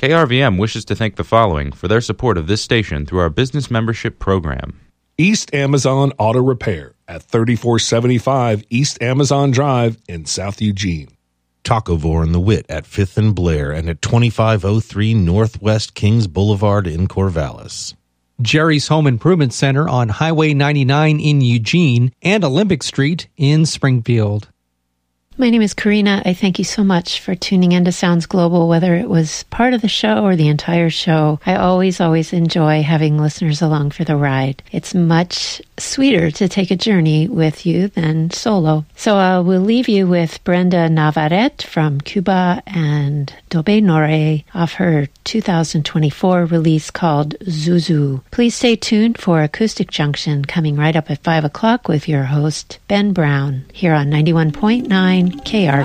KRVM wishes to thank the following for their support of this station through our business membership program. East Amazon Auto Repair at 3475 East Amazon Drive in South Eugene. Tacovore and the Wit at 5th and Blair and at 2503 Northwest Kings Boulevard in Corvallis. Jerry's Home Improvement Center on Highway 99 in Eugene and Olympic Street in Springfield. My name is Karina. I thank you so much for tuning into Sounds Global, whether it was part of the show or the entire show. I always enjoy having listeners along for the ride. It's much sweeter to take a journey with you than solo. So we'll leave you with Brenda Navarrete from Cuba and Dobe Nore off her 2024 release called Zuzu. Please stay tuned for Acoustic Junction coming right up at 5 o'clock with your host, Ben Brown, here on 91.9 KR.